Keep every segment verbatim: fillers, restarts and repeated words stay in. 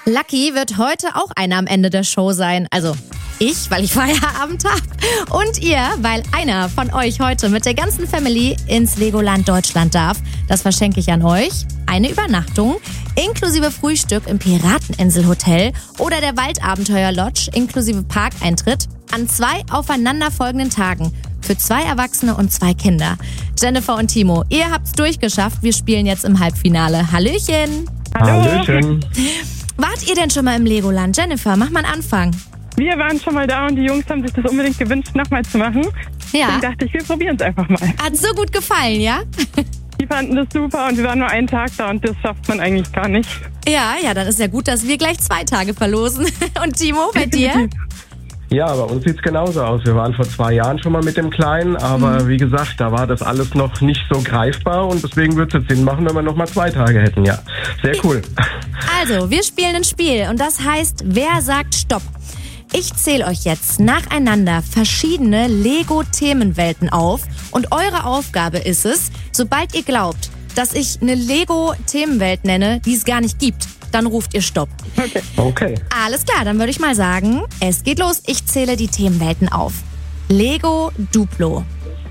Lucky wird heute auch einer am Ende der Show sein. Also ich, weil ich Feierabend habe. Und ihr, weil einer von euch heute mit der ganzen Family ins Legoland Deutschland darf. Das verschenke ich an euch. Eine Übernachtung inklusive Frühstück im Pirateninsel-Hotel oder der Waldabenteuer-Lodge inklusive Parkeintritt an zwei aufeinanderfolgenden Tagen für zwei Erwachsene und zwei Kinder. Jennifer und Timo, ihr habt's durchgeschafft. Wir spielen jetzt im Halbfinale. Hallöchen. Hallo. Hallöchen. Wart ihr denn schon mal im Legoland? Jennifer, mach mal einen Anfang. Wir waren schon mal da und die Jungs haben sich das unbedingt gewünscht, nochmal zu machen. Ja. Deswegen dachte ich, wir probieren es einfach mal. Hat so gut gefallen, ja? Die fanden das super und wir waren nur einen Tag da und das schafft man eigentlich gar nicht. Ja, ja, dann ist ja gut, dass wir gleich zwei Tage verlosen. Und Timo, bei dir? Ja, bei uns sieht's genauso aus. Wir waren vor zwei Jahren schon mal mit dem Kleinen, aber mhm. wie gesagt, da war das alles noch nicht so greifbar und deswegen würde es jetzt Sinn machen, wenn wir noch mal zwei Tage hätten, ja. Sehr cool. Also, wir spielen ein Spiel und das heißt, wer sagt Stopp? Ich zähle euch jetzt nacheinander verschiedene Lego-Themenwelten auf und eure Aufgabe ist es, sobald ihr glaubt, dass ich eine Lego-Themenwelt nenne, die es gar nicht gibt, dann ruft ihr Stopp. Okay. Okay. Alles klar, dann würde ich mal sagen, es geht los. Ich zähle die Themenwelten auf. Lego Duplo.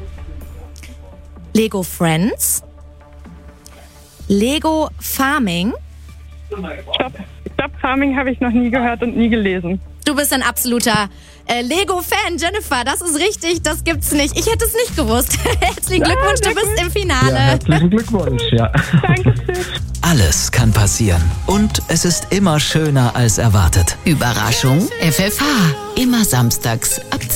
Lego Friends. Lego Farming. Stopp. Stopp Farming habe ich noch nie gehört und nie gelesen. Du bist ein absoluter äh, Lego-Fan, Jennifer. Das ist richtig, das gibt's nicht. Ich hätte es nicht gewusst. Herzlichen Glückwunsch, du bist im Finale. Ja, herzlichen Glückwunsch, ja. Dankeschön. Alles kann passieren und es ist immer schöner als erwartet. Überraschung F F H. Immer samstags ab